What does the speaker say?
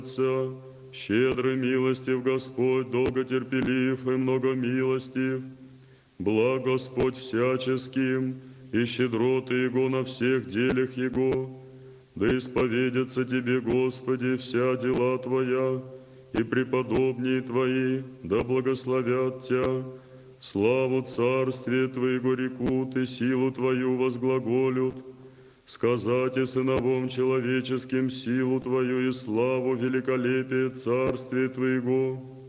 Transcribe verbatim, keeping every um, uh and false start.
Щедрый милостив Господь, долготерпелив и многомилостив, благ Господь всяческим, и щедроты Его на всех делях Его. Да исповедятся Тебе, Господи, вся дела Твоя, и преподобнее Твои, да благословят Тя. Славу Царствия Твоего рекут, и силу Твою возглаголют. Сказать и сыновом человеческим силу Твою и славу великолепие Царствия Твоего.